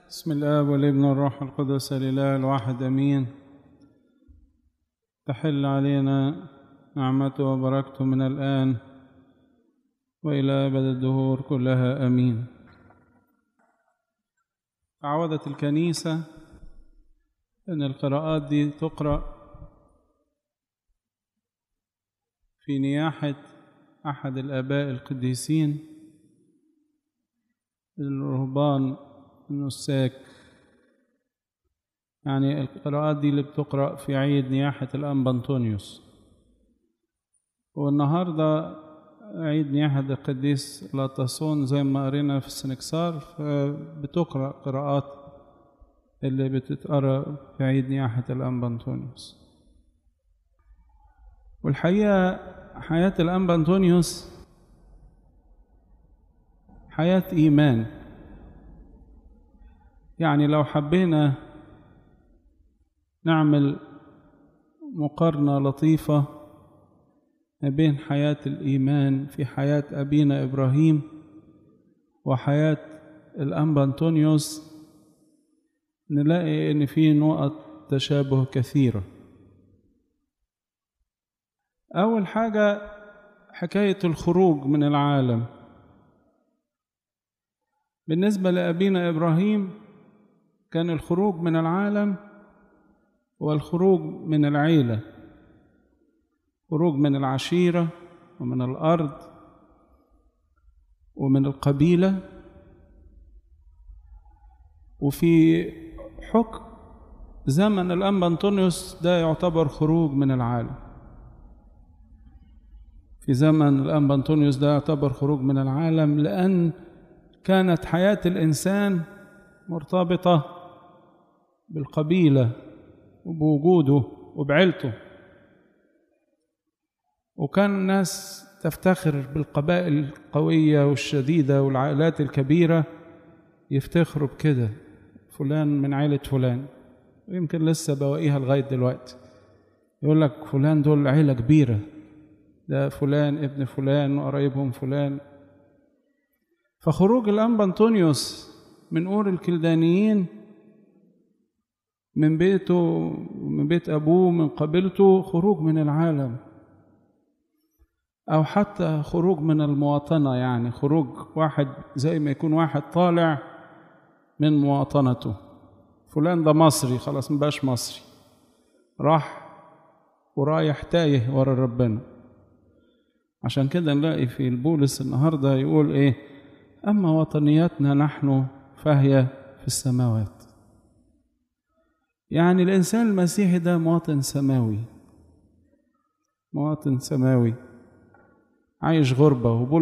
بسم الله والابن والروح القدس الإله الواحد أمين. تحل علينا نعمته وبركته من الآن وإلى أبد الدهور كلها أمين. تعودت الكنيسة أن القراءات دي تقرأ في نياحة أحد الآباء القديسين الرهبان النساك، يعني القراءات دي اللي بتقرأ في عيد نياحة الأنبا أنطونيوس، والنهاردة عيد نياحة القديس لاطاسون زي ما قرينا في السنكسار، فبتقرأ قراءات اللي بتتقرأ في عيد نياحة الأنبا أنطونيوس. والحقيقة حياة الأنبا أنطونيوس حياة إيمان، يعني لو حبينا نعمل مقارنة لطيفة ما بين حياة الإيمان في حياة أبينا إبراهيم وحياة الأنبا أنطونيوس، نلاقي إن في نقط تشابه كثيرة. أول حاجة حكاية الخروج من العالم. بالنسبة لأبينا إبراهيم كان الخروج من العالم والخروج من العيلة، خروج من العشيرة ومن الأرض ومن القبيلة. وفي حكم زمن الأنبا أنطونيوس ده يعتبر خروج من العالم. في زمن الأنبا أنطونيوس ده يعتبر خروج من العالم، لأن كانت حياة الإنسان مرتبطة بالقبيلة وبوجوده وبعيلته، وكان الناس تفتخر بالقبائل القوية والشديدة والعائلات الكبيرة، يفتخروا بكده، فلان من عائلة فلان، ويمكن لسه بواقيها لغاية دلوقتي، يقول لك فلان دول عائلة كبيرة، ده فلان ابن فلان وقرايبهم فلان. فخروج الأنبا أنطونيوس من أور الكلدانيين، من بيته، من بيت أبوه، من قبيلته، خروج من العالم، أو حتى خروج من المواطنة، يعني خروج واحد زي ما يكون واحد طالع من مواطنته. فلان ده مصري، خلاص مبقاش مصري، راح ورايح تايه ورا ربنا. عشان كده نلاقي في البولس النهاردة يقول إيه؟ أما وطنياتنا نحن فهي في السماوات. يعني الإنسان المسيحي ده مواطن سماوي، مواطن سماوي عايش غربة.